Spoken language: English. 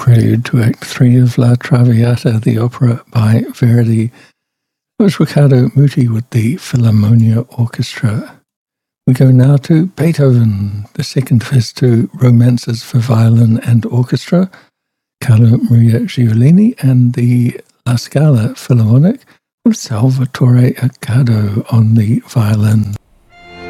Prelude to Act 3 of La Traviata, the opera by Verdi. It was Riccardo Muti with the Philharmonia Orchestra. We go now to Beethoven, the second of his two romances for violin and orchestra, Carlo Maria Giulini, and the La Scala Philharmonic with Salvatore Accardo on the violin.